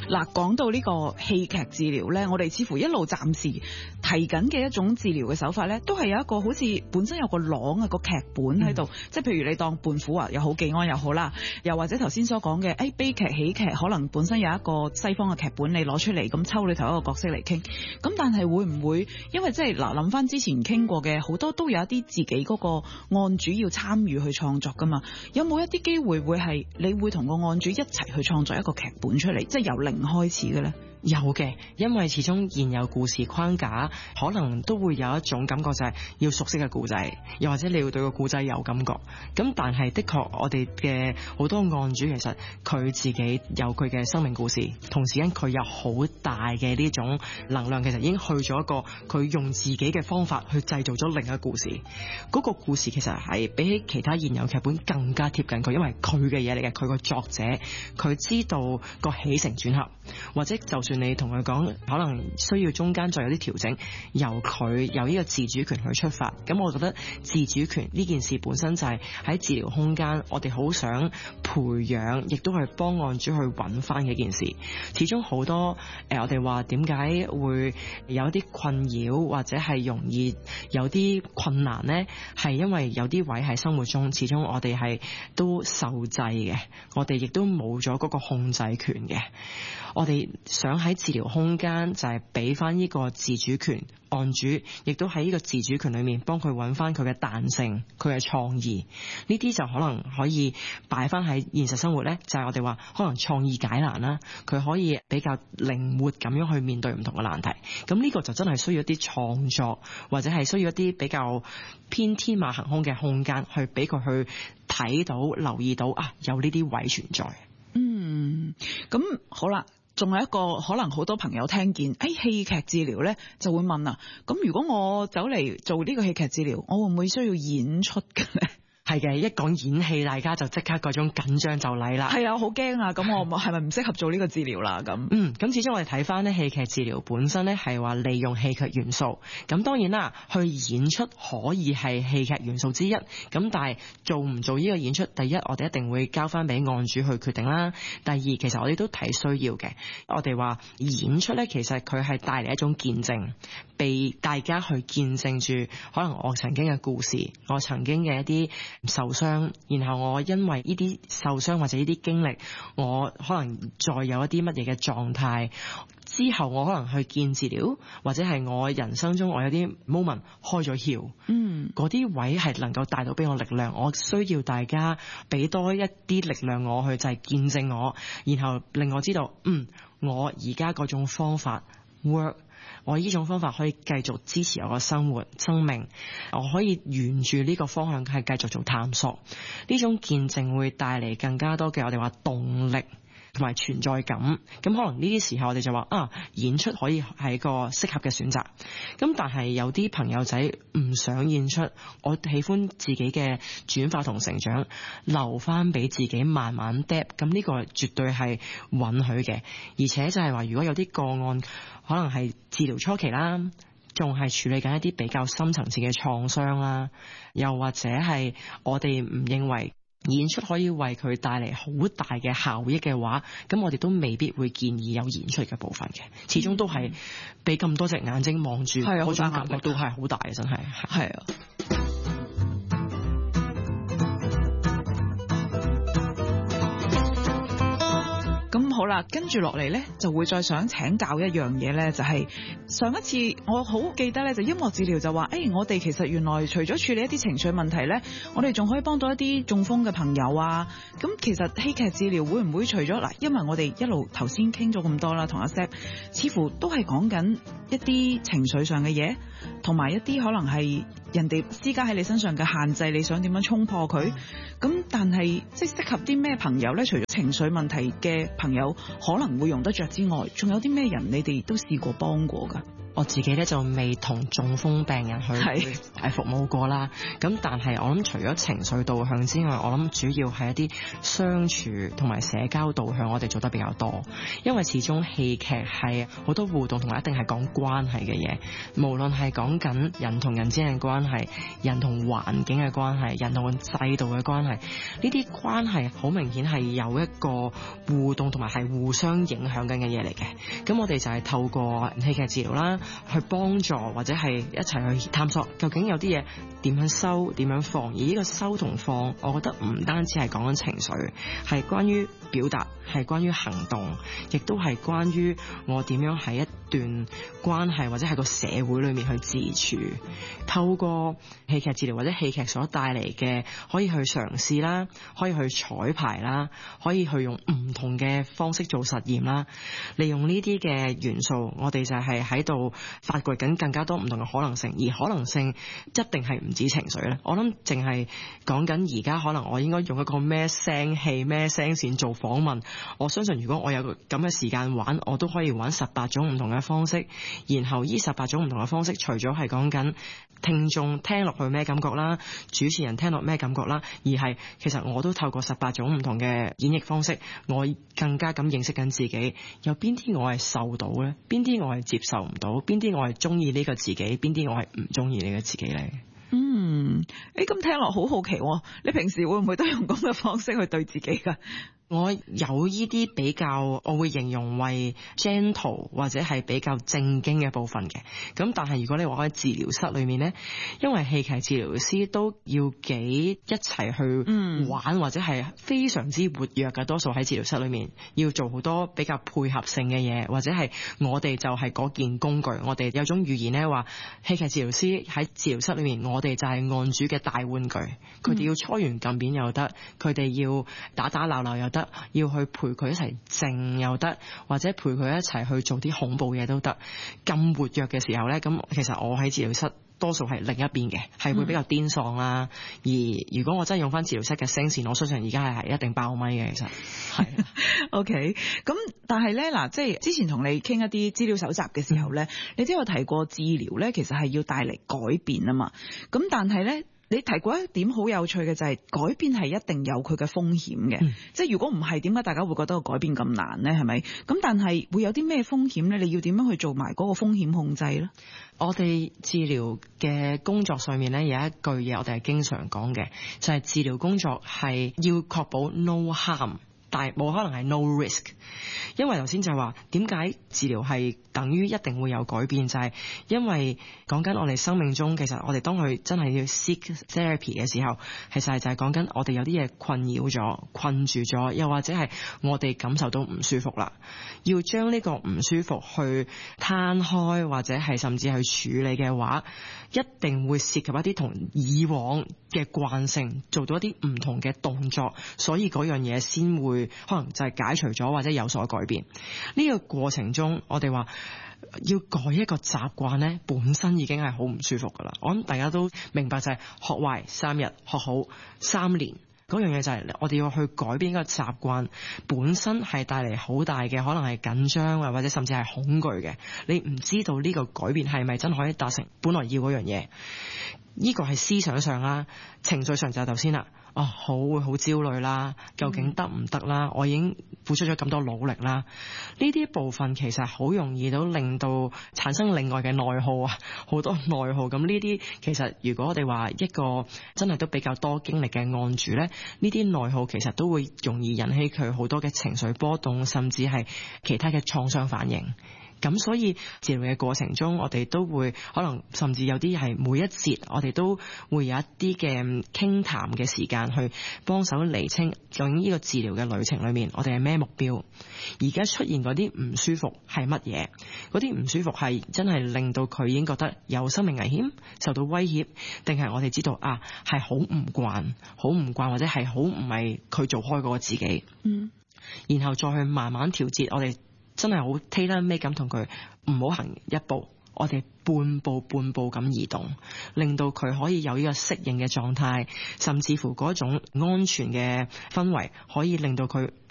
嗱，講到呢個戲劇治療咧，我哋似乎一路暫時提緊嘅一種治療嘅手法咧，都係有一個好似本身有個廊啊個劇本喺度，即係譬如你當胖虎啊又好，技安又好啦，又或者頭先所講嘅悲劇喜劇，可能本身有一個西方嘅劇本，你攞出嚟咁抽裏頭一個角色嚟傾，咁但係會唔會因為即係嗱諗翻之前傾過嘅好多都有一啲自己嗰個案主要參與去創作噶嘛，有冇一啲機會會係你會同個案主一齊去創作一個劇本出嚟，即係由零開始嘅咧？ 有嘅，因為始終現有故事框架，可能都會有一種感覺就係要熟悉嘅故仔，又或者你要對個故仔有感覺。咁但係的確我哋嘅好多案主其實佢自己有佢嘅生命故事，同時間佢有好大嘅呢種能量，其實已經去咗一個佢用自己嘅方法去製造咗另一個故事。嗰個故事其實係比起其他現有劇本更加貼近佢，因為佢嘅嘢嚟嘅，佢個作者佢知道個起承轉合，或者就算你同佢講可能需要中間再有啲調整，由佢有呢個自主權去出發。咁我覺得自主權呢件事本身就係喺治療空間我哋好想培養，亦都係幫案主去揾翻嘅一件事。始終好多我哋話點解會有啲困擾或者係容易有啲困難呢？係因為有啲位喺生活中始終我哋係都受制嘅，我哋亦都冇咗嗰個控制權嘅。我哋想喺治療空間就係俾翻呢個自主權，案主亦都喺呢個自主權裏面幫佢揾翻佢嘅彈性，佢嘅創意。呢啲就可能可以擺翻喺現實生活呢，就係我哋話可能創意解難啦，佢可以比較靈活咁樣去面對唔同嘅難題。咁呢個就真係需要一啲創作，或者係需要一啲比較偏天馬行空嘅空間去俾佢去睇到留意到有呢啲位存在。 咁好啦，仲有一個可能好多朋友聽見戲劇治療咧，就會問啊，咁如果我走嚟做呢個戲劇治療，我會唔會需要演出嘅咧？ 係嘅，一講演戲，大家就即刻嗰種緊張就嚟啦。 係啊，好驚啊！咁我係咪唔適合做呢個治療啦？ 咁始終我哋睇翻咧戲劇治療本身咧係話利用戲劇元素。咁當然啦，去演出可以係戲劇元素之一。咁但係做唔做呢個演出，第一我哋一定會交翻俾案主去決定啦。第二其實我哋都睇需要嘅。我哋話演出咧，其實佢係帶嚟一種見證，被大家去見證住可能我曾經嘅故事，我曾經嘅一啲受傷，然後我因為呢啲受傷或者呢啲經歷，我可能再有一啲乜嘢嘅狀態之後，我可能去見治療，或者係我人生中我有啲 moment 開咗竅，嗰啲位係能夠帶到俾我力量，我需要大家俾多一啲力量我去，就係見證我，然後令我知道我而家嗰種方法 work，我呢種方法可以繼續支持我嘅生活生命，我可以沿住呢個方向係繼續做探索。呢種見證會帶嚟更加多嘅我哋話動力同埋存在感。咁可能呢啲時候我哋就話演出可以係一個適合嘅選擇。咁但係有啲朋友仔唔想演出，我喜歡自己嘅轉化同成長，留翻俾自己慢慢 depth。咁呢個絕對係允許嘅。而且就係話如果有啲個案可能係治療初期啦，仲係處理緊一啲比較深層次嘅創傷啦，又或者係我哋唔認為演出可以為佢帶嚟好大嘅效益嘅話，咁我哋都未必會建議有演出嘅部分嘅。始終都係俾咁多隻眼睛望住，嗰種感覺都係好大嘅，真係。係啊。 咁好啦，跟住落嚟呢，就會再想請教一樣嘢呢，就係上一次我好記得呢，就音樂治療就話，我哋其實原來除咗處理一啲情緒問題呢，我哋仲可以幫到一啲中風嘅朋友啊。咁其實戲劇治療會唔會除咗嗱，因為我哋一路頭先傾咗咁多啦，同阿 Zeb 似乎都係講緊一啲情緒上嘅嘢，同埋一啲可能係人哋施加喺你身上嘅限制，你想點樣衝破佢？咁但係即係適合啲咩朋友呢？除咗情緒問題嘅朋友可能會用得着之外，仲有啲咩人你哋都試過幫過㗎？ 我自己咧就未同中風病人去服務過啦，咁但係我諗除咗情緒導向之外，我諗主要係一啲相處同埋社交導向，我哋做得比較多。因為始終戲劇係好多互動同埋一定係講關係嘅嘢，無論係講緊人同人之間嘅關係、人同環境嘅關係、人同制度嘅關係，呢啲關係好明顯係有一個互動同埋係互相影響緊嘅嘢嚟嘅。咁我哋就係透過戲劇治療啦，去幫助或者係一齊去探索究竟有啲嘢點樣收點樣放，而呢個收同放，我覺得唔單止係講緊情緒，係關於表達，係關於行動，亦都係關於我點樣喺一段關係或者係個社會裏面去自處。透過戲劇治療或者戲劇所帶嚟嘅，可以去嘗試啦，可以去彩排啦，可以去用唔同嘅方式做實驗啦，利用呢啲嘅元素，我哋就係喺度發掘緊更加多唔同嘅可能性，而可能性一定係唔止情緒咧。我諗淨係講緊而家可能我應該用一個咩聲器咩聲線做訪問，我相信如果我有咁嘅時間玩，我都可以玩18種唔同嘅方式，然後呢18種唔同嘅方式，除咗係講緊聽眾聽落去咩感覺啦，主持人聽落咩感覺啦，而係其實我都透過18種唔同嘅演繹方式，我更加咁認識緊自己，有邊啲我係受到咧，邊啲我係接受唔到，邊啲我係中意呢個自己，邊啲我係唔中意呢個自己咧。 咁聽落好好奇喎，你平時會唔會都用咁嘅方式去對自己㗎？ 我有呢啲比較，我會形容為 gentle 或者係比較正經嘅部分嘅。咁但係如果你話喺治療室裏面呢，因為戲劇治療師都要幾一齊去玩，或者係非常之活躍嘅，多數喺治療室裏面要做好多比較配合性嘅嘢，或者係我哋就係嗰件工具。我哋有種語言呢話，戲劇治療師喺治療室裏面，我哋就係案主嘅大玩具。佢哋要搓圓撳扁又得，佢哋要打打鬧鬧又得，要去陪佢一齊靜又得，或者陪佢一齊去做啲恐怖嘢都得。咁活躍嘅時候呢，咁其實我喺治療室多數係另一邊嘅，係會比較癲喪啦。而如果我真係用翻治療室嘅聲線，我相信而家係一定爆咪嘅。其實係 OK， 咁但係呢，嗱，即係之前同你傾一啲資料搜集嘅時候呢，你都有提過治療呢其實係要帶嚟改變啊嘛。咁但係呢，你提過一點好有趣嘅就係改變係一定有佢嘅風險嘅，即係如果唔係，點解大家會覺得個改變咁難呢？係咪？咁但係會有啲咩風險呢？你要點樣去做埋嗰個風險控制呢？ 我哋治療嘅工作上面呢，有一句嘢我哋係經常講嘅，就係治療工作係要確保 no harm，但係冇可能係 no risk。因為頭先就係話點解治療係等於一定會有改變，就係因為講緊我哋生命中，其實我哋當佢真係要 seek therapy 嘅時候，其實就係講緊我哋有啲嘢困擾咗、困住咗，又或者係我哋感受到唔舒服啦，要將呢個唔舒服去攤開，或者係甚至去處理嘅話，一定會涉及一啲同以往嘅慣性做到一啲唔同嘅動作，所以嗰樣嘢先會可能就係解除咗或者有所改變。呢個過程中，我哋話要改一個習慣呢，本身已經係好唔舒服噶啦。我諗大家都明白，就係學壞3日，學好3年。嗰樣嘢就係我哋要去改變一個習慣，本身係帶嚟好大嘅可能係緊張啊，或者甚至係恐懼嘅。你唔知道呢個改變係咪真可以達成本來要嗰樣嘢？呢個係思想上啦，情緒上就係頭先啦。會好焦慮啦，究竟得唔得啦？我已經付出咗咁多努力啦，呢啲部分其實好容易都令到產生另外嘅內耗啊，好多內耗。咁呢啲其實如果我哋話一個真係都比較多經歷嘅案主呢，呢啲內耗其實都會容易引起佢好多嘅情緒波動，甚至係其他嘅創傷反應。咁所以治療嘅過程中，我哋都會可能甚至有啲係每一節我哋都會有一啲嘅傾談嘅時間去幫手釐清究竟呢個治療嘅旅程裏面我哋係咩目標，而家出現嗰啲唔舒服係乜嘢，嗰啲唔舒服係真係令到佢已經覺得有生命危險受到威脅，定係我哋知道係好唔慣或者係好唔係佢做開嗰個自己，然後再去慢慢調節，我哋真係好 tailor-made 咁同佢唔好行一步，我哋半步咁移動，令到佢可以有呢個適應嘅狀態，甚至乎嗰種安全嘅氛圍可以令到佢